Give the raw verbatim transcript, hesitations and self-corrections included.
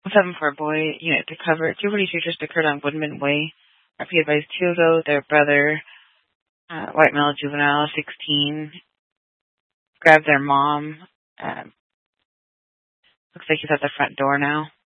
seven for a boy unit to cover two police shooters occurred on Woodman Way. R P advised two ago. Their brother, uh, white male juvenile, sixteen, grabbed their mom. Um, looks like he's at the front door now.